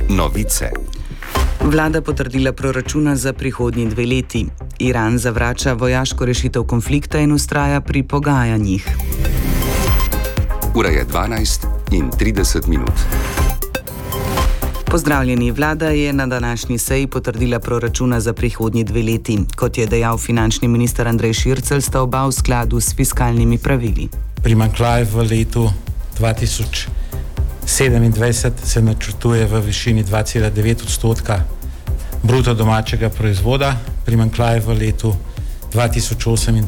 Novice. Vlada potrdila proračuna za prihodnji 2 leti. Iran zavrača vojaško rešitev konflikta in vztraja pri pogajanjih. Ura je 12:30. Pozdravljeni, vlada je na današnji seji potrdila proračuna za prihodnji 2 leti. Kot je dejal finančni minister Andrej Šircelj, sta oba v skladu s fiskalnimi pravili. Primanjkljaj v letu 2027 se načrtuje v višini 2,9% bruto domačega proizvoda, primanjkljaj v letu 2028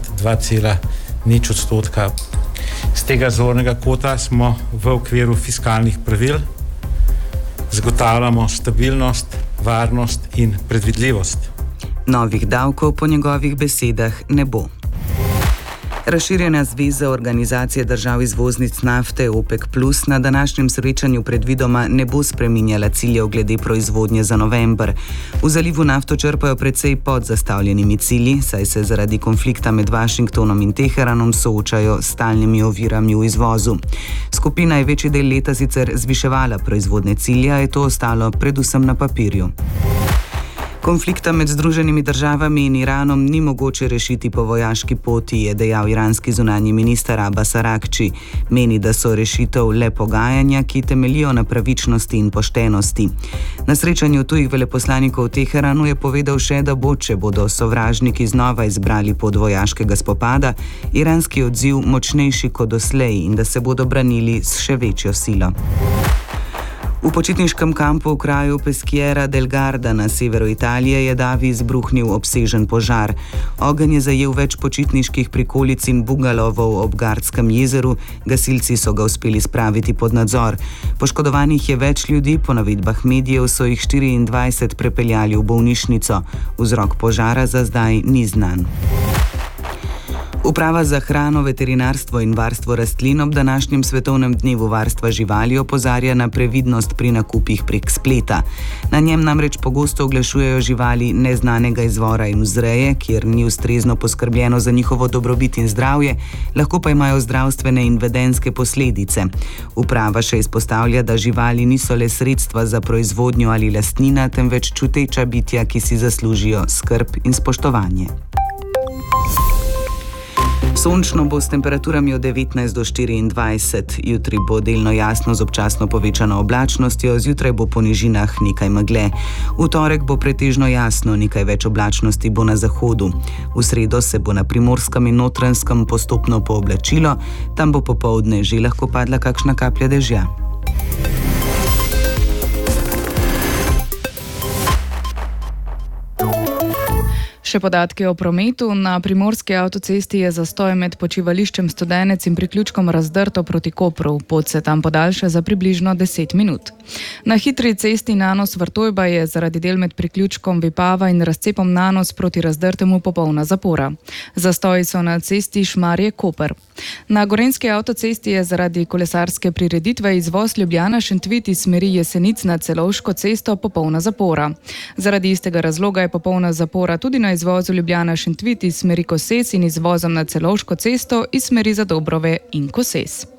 2,0%. Z tega zornega kota smo v okviru fiskalnih pravil zagotavljamo stabilnost, varnost in predvidljivost. Novih davkov po njegovih besedah ne bo. Razširjena zveza Organizacije držav izvoznic nafte OPEC Plus na današnjem srečanju predvidoma ne bo spreminjala ciljev glede proizvodnje za november. V zalivu nafto črpajo precej pod zastavljenimi cilji, saj se zaradi konflikta med Washingtonom in Teheranom soočajo s stalnimi ovirami v izvozu. Skupina je večji del leta sicer zviševala proizvodne cilje, a je to ostalo predvsem na papirju. Konflikta med Združenimi državami in Iranom ni mogoče rešiti po vojaški poti, je dejal iranski zunanji minister Abbas Araghči. Meni, da so rešitev le pogajanja, ki temeljijo na pravičnosti in poštenosti. Na srečanju tujih veleposlanikov v Teheranu je povedal še, da bo, če bodo sovražniki znova izbrali pot vojaškega spopada, iranski odziv močnejši kot doslej in da se bodo branili s še večjo silo. V počitniškem kampu v kraju Peschiera del Garda na severu Italije je davi izbruhnil obsežen požar. Ogenj je zajel več počitniških prikolic in bungalovov ob Gardskem jezeru, gasilci so ga uspeli spraviti pod nadzor. Poškodovanih je več ljudi, po navedbah medijev so jih 24 prepeljali v bolnišnico. Vzrok požara za zdaj ni znan. Uprava za hrano, veterinarstvo in varstvo rastlin ob današnjem svetovnem dnevu varstva živali opozarja na previdnost pri nakupih prek spleta. Na njem namreč pogosto oglašujejo živali neznanega izvora in vzreje, kjer ni ustrezno poskrbljeno za njihovo dobrobit in zdravje, lahko pa imajo zdravstvene in vedenjske posledice. Uprava še izpostavlja, da živali niso le sredstva za proizvodnjo ali lastnina, temveč čuteča bitja, ki si zaslužijo skrb in spoštovanje. Sončno bo s temperaturami od 19 do 24. Jutri bo delno jasno z občasno povečano oblačnostjo, zjutraj bo po nižinah nekaj megle. V torek bo pretežno jasno, nekaj več oblačnosti bo na zahodu. V sredo se bo na Primorskem in Notranjskem postopno pooblačilo, tam bo popoldne že lahko padla kakšna kaplja dežja. Še podatke o prometu. Na primorski avtocesti je zastoj med počivališčem Studenec in priključkom Razdrto proti Kopru. Pot se tam podaljša za približno 10 minut. Na hitri cesti Nanos-Vrtojba je zaradi del med priključkom Vipava in razcepom Nanos proti Razdrtemu popolna zapora. Zastoji so na cesti Šmarje-Koper. Na gorenjski avtocesti je zaradi kolesarske prireditve izvoz Ljubljana-Šentvid iz smeri Jesenic na Celovško cesto popolna zapora. Zaradi istega razloga je popolna zapora tudi na izvozu Ljubljana-Šentvid iz smeri Koses in izvozom na Celovško cesto iz smeri Zadobrove in Koses.